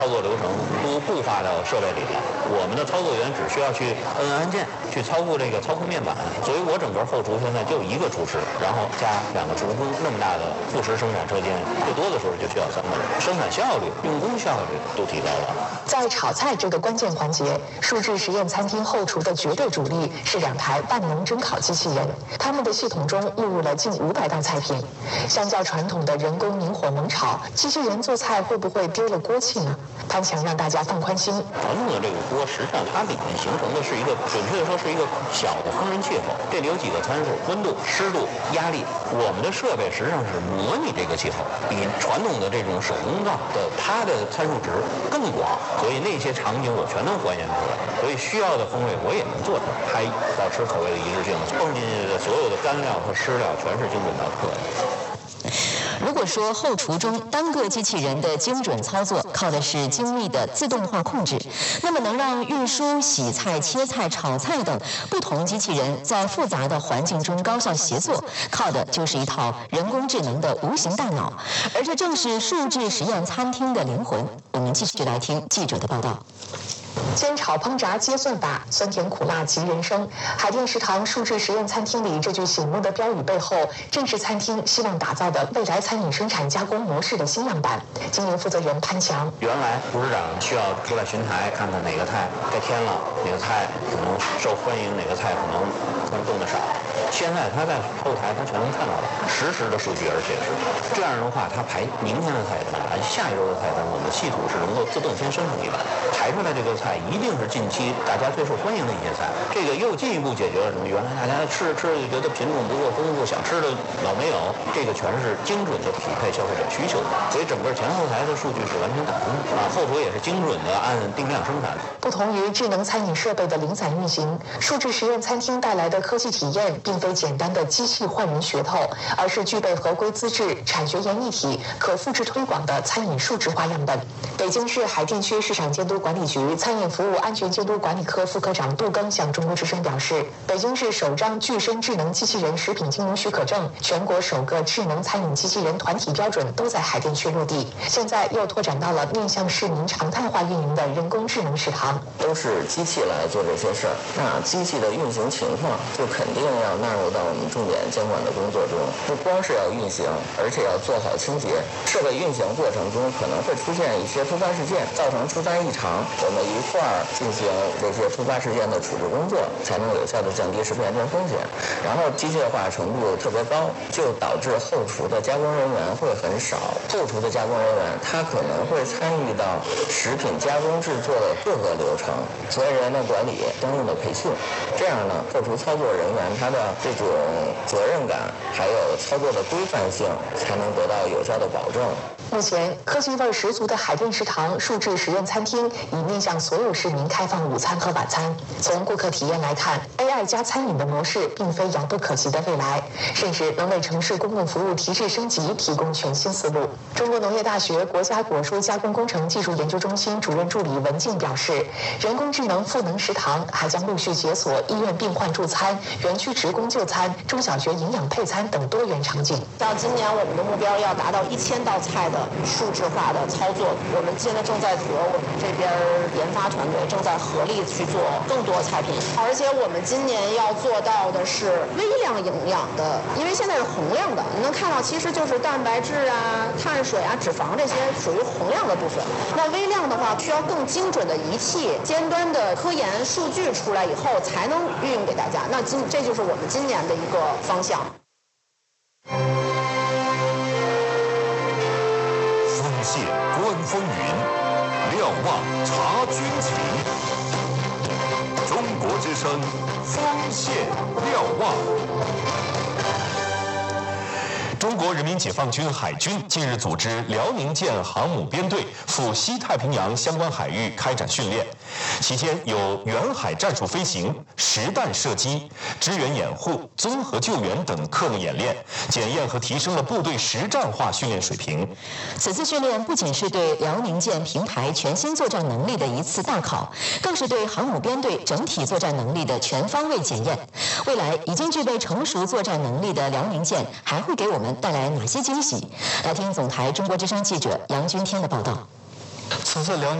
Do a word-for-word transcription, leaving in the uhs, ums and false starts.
操作流程都固化到设备里了，我们的操作员只需要去摁按键，去操作这个操控面板。所以我整个后厨现在就一个厨师，然后加两个厨工，那么大的副食生产车间，最多的时候就需要三个人，生产效率、用工效率都提高了。 在炒菜这个关键环节，数智实验餐厅后厨的绝对主力是两台万能蒸烤机器人，他们的系统中录入了近五百道菜品。相较传统的人工明火猛炒，机器人做菜会不会丢了锅气呢？潘强让大家放宽心。 传统的这个锅，实际上它里面形成的是一个，准确的说是一个小的烹饪气候。这里有几个参数：温度、湿度、压力。我们的设备实际上是模拟这个气候，比传统的这种手工灶的它的参数值更广，所以那些场景我全能还原出来。所以需要的风味我也能做出来，还保持口味的一致性。放进去的所有的干料和湿料全是精准到克的。 如果说后厨中单个机器人的精准操作靠的是精密的自动化控制，那么能让运输、洗菜、切菜、炒菜等不同机器人在复杂的环境中高效协作，靠的就是一套人工智能的无形大脑，而这正是数智实验餐厅的灵魂。我们继续来听记者的报道。 煎炒烹炸皆算法，酸甜苦辣即人生。海淀食堂数智实验餐厅里这句醒目的标语背后，正是餐厅希望打造的未来餐饮生产加工模式的新样板。经营负责人潘强： 原来厨师长需要出来巡台，看看哪个菜该添了，哪个菜可能受欢迎，哪个菜可能可能动得少。现在他在后台，他全能看到了实时的数据，而且是这样的话，他排明天的菜单，排下一周的菜单，我们的系统是能够自动先生成一版，排出来这个菜一定是近期大家最受欢迎的一些菜。这个又进一步解决了什么？原来大家吃着吃着就觉得品种不够丰富，想吃的老没有，这个全是精准的匹配消费者需求的。所以整个前后台的数据是完全打通的啊，后厨也是精准的按定量生产。 不同于智能餐饮设备的零散运行，数智实验餐厅带来的科技体验，并非简单的机器换人噱头，而是具备合规资质、产学研一体、可复制推广的餐饮数字化样本。北京市海淀区市场监督管理局餐饮服务安全监督管理科副科长杜庚向中国之声表示，北京市首张具身智能机器人食品经营许可证，全国首个智能餐饮机器人团体标准都在海淀区落地，现在又拓展到了面向市民常态化运营的人工智能食堂。 都是机器来做这些事儿，那机器的运行情况就肯定要纳入到我们重点监管的工作中，不光是要运行，而且要做好清洁。设备运行过程中可能会出现一些突发事件，造成出单异常，我们一块儿进行这些突发事件的处置工作，才能有效地降低食品安全风险。然后机械化程度特别高，就导致后厨的加工人员会很少，后厨的加工人员他可能会参与到食品加工制作的各个流程，责任人的管理、相应的培训，这样呢，后厨操作人员他的这种责任感还有操作的规范性才能得到有效的保证。 目前，科技味十足的海淀食堂数智实验餐厅已面向所有市民开放午餐和晚餐。从顾客体验来看 ，A I 加餐饮的模式并非遥不可及的未来，甚至能为城市公共服务提质升级提供全新思路。中国农业大学国家果蔬加工工程技术研究中心主任助理文静表示，人工智能赋能食堂还将陆续解锁医院病患助餐、园区职工就餐、中小学营养配餐等多元场景。 到今年我们的目标要达到一千道菜的数字化的操作，我们现在正在和我们这边研发团队正在合力去做更多菜品，而且我们今年要做到的是微量营养的，因为现在是洪亮的，你能看到其实就是蛋白质啊、碳水啊、脂肪这些属于洪亮的部分。那微量的话，需要更精准的仪器、尖端的科研数据出来以后，才能运用给大家。那今这就是我们今年的一个方向。 线观风云，瞭望察军情。中国之声，风线瞭望。中国人民解放军海军近日组织辽宁舰航母编队赴西太平洋相关海域开展训练，期间有远海战术飞行、实弹射击、支援掩护、综合救援等科目演练，检验和提升了部队实战化训练水平。 此次训练不仅是对辽宁舰平台全新作战能力的一次大考，更是对航母编队整体作战能力的全方位检验。未来已经具备成熟作战能力的辽宁舰还会给我们带来哪些惊喜？来听总台中国之声记者杨军天的报道。 此次辽宁